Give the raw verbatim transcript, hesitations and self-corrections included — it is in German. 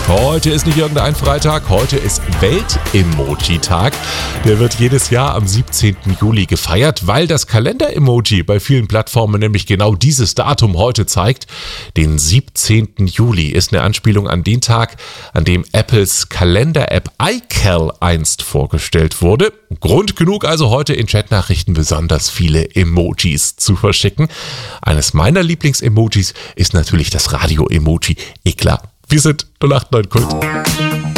Heute ist nicht irgendein Freitag, heute ist Welt-Emoji-Tag. Der wird jedes Jahr am siebzehnten Juli gefeiert, weil das Kalender-Emoji bei vielen Plattformen nämlich genau dieses Datum heute zeigt. Den siebzehnten Juli ist eine Anspielung an den Tag, an dem Apples Kalender-App iCal einst vorgestellt wurde. Grund genug also heute in Chatnachrichten besonders viele Emojis zu verschicken. Eines meiner Lieblings-Emojis ist natürlich das Radio-Emoji. Eh klar. Wir sind null acht neun Kult.